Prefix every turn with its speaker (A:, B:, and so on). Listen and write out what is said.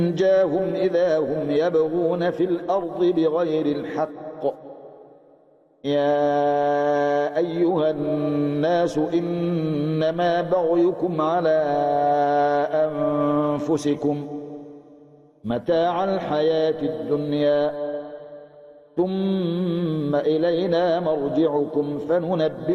A: جاءهم إذا هم يبغون في الأرض بغير الحق يا أيها الناس إنما بغيكم على أنفسكم متاع الحياة الدنيا ثم إلينا مرجعكم فننبئكم